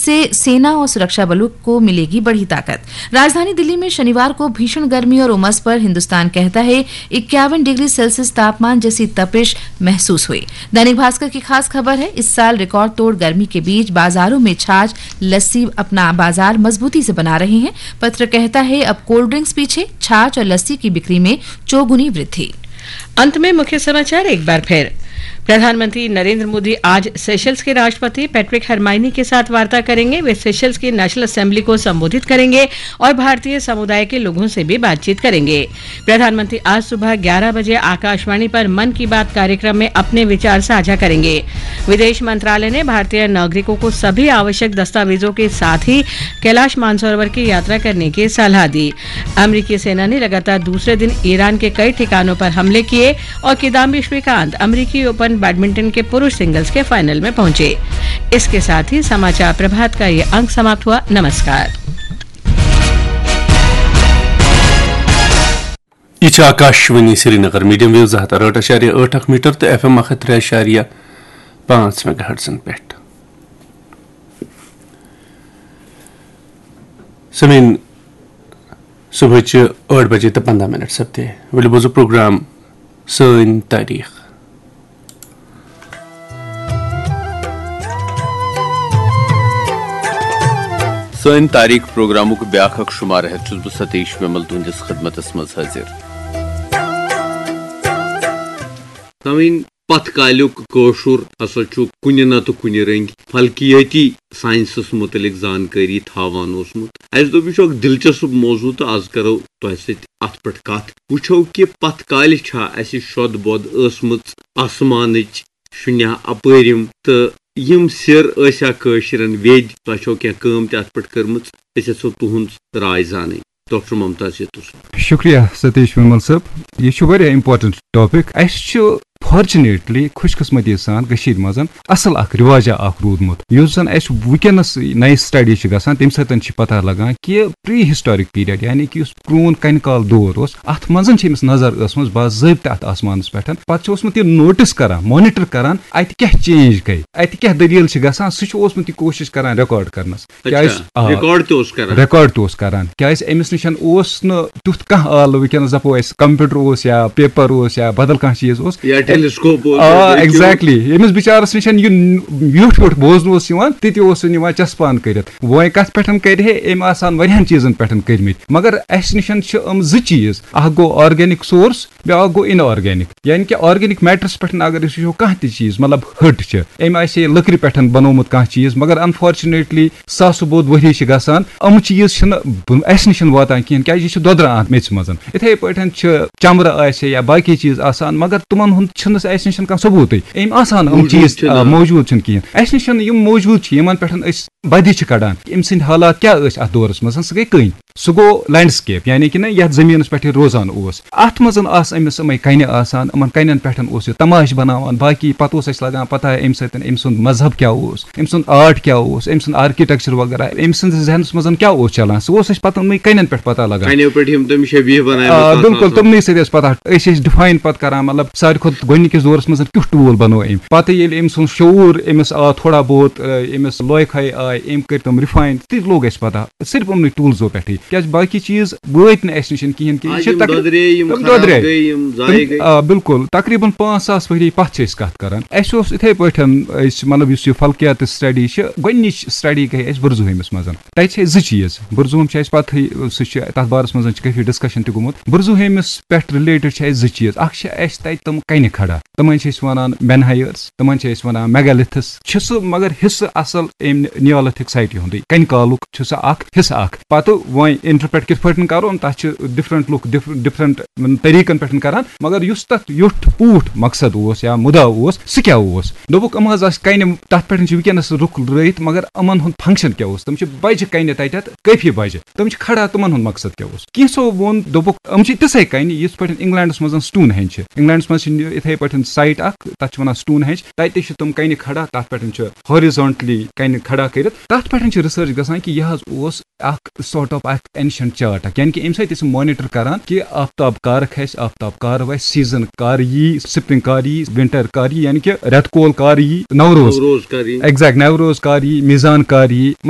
इससे सेना और सुरक्षा बलों को मिलेगी बड़ी ताकत। राजधानी दिल्ली में शनिवार को भीषण गर्मी और उमस पर हिंदुस्तान कहता है 51 डिग्री सेल्सियस तापमान जैसी तपिश महसूस हुई। दैनिक भास्कर की खास खबर है, इस साल रिकॉर्ड तोड़ गर्मी के बीच बाजारों में छाछ लस्सी अपना बाजार मजबूती से बना रहे हैं। पत्र कहता है अब कोल्ड ड्रिंक्स पीछे, छाछ और लस्सी की बिक्री में चौगुनी वृद्धि। अंत में मुख्य समाचार एक बार फिर। प्रधानमंत्री नरेंद्र मोदी आज सेशल्स के राष्ट्रपति पैट्रिक हरमाइनी के साथ वार्ता करेंगे। वे सेशल्स की नेशनल असेंबली को संबोधित करेंगे और भारतीय समुदाय के लोगों से भी बातचीत करेंगे। प्रधानमंत्री आज सुबह 11 बजे आकाशवाणी पर मन की बात कार्यक्रम में अपने विचार साझा करेंगे। विदेश मंत्रालय ने भारतीय नागरिकों को सभी आवश्यक दस्तावेजों के साथ ही कैलाश मानसरोवर की यात्रा करने की सलाह दी। अमेरिकी सेना ने लगातार दूसरे दिन ईरान के कई ठिकानों पर हमले किए और किदाम्बी श्रीकांत अमेरिकी ओपन बैडमिंटन के पुरुष सिंगल्स के फाइनल में पहुंचे। इसके साथ ही समाचार प्रभात का ये अंक समाप्त हुआ। नमस्कार। यह Akashvani Srinagar medium wave 8.8 metre तो FM 3.5 मेगाहर्ट्ज़न पे। समीन सुबह 8 बजे तो 15 मिनट सपते वल बोजो प्रोग्राम सन तारीख। सन तारीख प्रोग्रामों को ब्याख शुमार है बह सतीश विमल तुंदिस खिदमतस मज हाजिर। समीन पथ कालुक कोशुर हसा कुन न तो कुन रंग फल्कियती साइंसस मुतलिक जानकारी थावान ओसमुत। अस दोप यह दिलचस्प मौजू तो आज करो तह अत पे कत वो कि पथ काल शोद बोद ٲसmٕژ आसमानच शुन्या अपरिम तो यम सिर कशरन वेद तो क्या अत पे कर्मो तुहद राय जान। डॉक्टर मुमताज शुक्रिया सतीश विमल साहब, यह इम्पोर्टेंट टॉपिक। फॉर्चुनेटली खुशकिस्मती सान मज असल रिवाजा रूदमुत जन वनस नई स्टडी गसान तम सतन पता लगान कि प्री हिस्टोरिक पीरियड यानी कि प्रून कन काल दौर अत मज नजर बाज़ाब्त अत आसमान पे पे नोटिस कर मॉनिटर करान अत क्या चेंज गई अत क्या दलील गसान सह कोशिश करान रिकॉर्ड करनस रिकॉर्ड करान क्या अमिस निश तुथ कह आल वनस दपो कंप्यूटर या पेपर या बदल कह चीज एग्जैक्टली यमिस बिचारस निश व्यूठ व्यूठ बोजन ती चस्पान कर वो कत पे कर चीजन पे कर मगर अस निश ज चीज गो ऑर्गेनिक सोर्स ब्या गो इनऑर्गेनिक यानी कि ऑर्गेनिक मैटर्स पे अगर वो कह चीज मतलब हट अम लकड़ पे बनोमुत कह चीज मगर अनफॉर्चुनेटली सासो बोध वरी गसान अम चीज अस निश वातान कहें क्या यह दोदरा मेच मज इथे पे चमर या बाकी चीज आसान मगर तुमन अस निश कह सबूत अम चीज मौजूद कहें अस निश मौजूद पे बदी कड़ान अम सद हालात क्या अत दौरस मज सह गई कन सह गो लैंडस्केप यानी कि ये जमीन पे रोजान अत मज अमिस कन आसान अमन कन पे तमाश बनावान बाकी पत लगान पता अम सद मजहब क्या अम सद आर्ट क्या अम सद आर्किटेक्चर वगैरह अम सद जहनस मज क्या चलान सह पता कन पे पता लगान बिल्कुल तमन सद पता डिफाइन पे करान मतलब सारे खुद गोनिकिस दौरस मज क्यों टूल बनो पे ये अम सद शूर अमिस आ थोड़ा बहुत अमिस लोय खाई आय अम कर तम रिफाइन ती लोग पता सिर्फ उन टूल्सो पे क्या बाकी चीज वात निश कहें बिल्कुल तकरीबन 5,000 वरी पथ कत करान इथे पे मतलब फल्कियात स्टडी गोनिच स्टडी गई बुरजुहमिस मज तत चीज बुरजुहम पत सह बारस मज काफी डिस्कशन तुमुत बुरजुहमिस पे रिलेटेड चीज तम कन खड़ा तमन वन मेनहायर्स तमन वन मेगालिथस मगर हिस्स असल नियोलिथिक साइट हुंद कन कालुक हिस्सा पत वो इंटरप्रेट कित पे करो तथ डिफरेंट लुक डिफरेंट तरीकन पे करान मगर तथ युठ पूठ मकसद या मुदा सह क्या दोपुक अम कन तथ पे वनस रुख रईत मगर अमन हुंद फंक्शन क्या तम बज कन तत काफी बज तम खड़ा तमन हुंद मकसद क्या कैसो वोन दोपुक अम तिथे कन यिथ पे इंग्लैंडस मज स्टोन हेंज इंग्लैंडस मज इथे पे साइट तथ वन स्टोन हेंज तत तम कन खड़ा तथ पे हॉरिजॉन्टली कन खड़ा कर तथ पे रिसर्च गसान कि यह सॉर्ट ऑफ एंशिएंट चार्ट यानी कि अम सम मॉनिटर करान कि आफ्ताब कर खस आफ्ताब कर वस सीजन कर यी स्प्रिंग कर यी विंटर कर यी यानी कि रेत कोल कर यी नवरोज एग्जैक्ट नवरोज कर यी मिजान कर यी